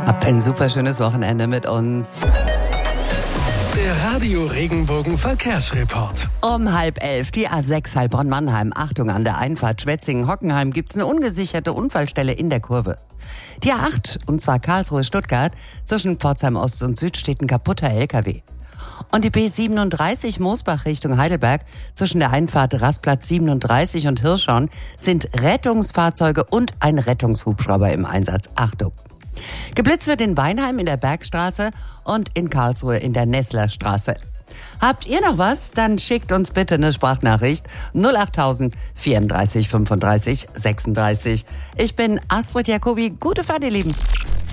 Habt ein super schönes Wochenende mit uns. Der Radio Regenbogen Verkehrsreport. Um 10:30 die A6 Heilbronn-Mannheim. Achtung, an der Einfahrt Schwetzingen-Hockenheim gibt's eine ungesicherte Unfallstelle in der Kurve. Die A8, und zwar Karlsruhe-Stuttgart, zwischen Pforzheim Ost und Süd steht ein kaputter LKW. Und die B37 Moosbach Richtung Heidelberg, zwischen der Einfahrt Rastplatz 37 und Hirschhorn, sind Rettungsfahrzeuge und ein Rettungshubschrauber im Einsatz. Achtung! Geblitzt wird in Weinheim in der Bergstraße und in Karlsruhe in der Nesslerstraße. Habt ihr noch was? Dann schickt uns bitte eine Sprachnachricht 08000 34 35 36. Ich bin Astrid Jacobi. Gute Fahrt, ihr Lieben.